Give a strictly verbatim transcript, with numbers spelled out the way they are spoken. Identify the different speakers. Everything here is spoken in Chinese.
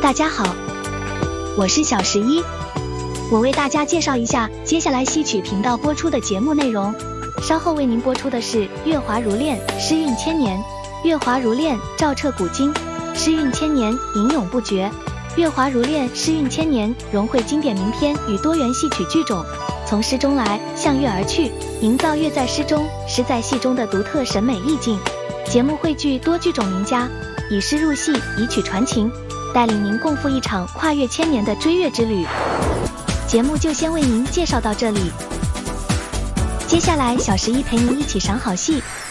Speaker 1: 大家好，我是小十一，我为大家介绍一下接下来戏曲频道播出的节目内容。稍后为您播出的是《月华如练》，诗韵千年；《月华如练》照彻古今，诗韵千年，吟咏不绝。《月华如练》诗韵千年，融汇经典名篇与多元戏曲剧种，从诗中来，向乐而去，营造乐在诗中，诗在戏中的独特审美意境。节目汇聚多剧种名家，以诗入戏，以曲传情，带领您共赴一场跨越千年的追月之旅。节目就先为您介绍到这里，接下来小十一陪您一起赏好戏。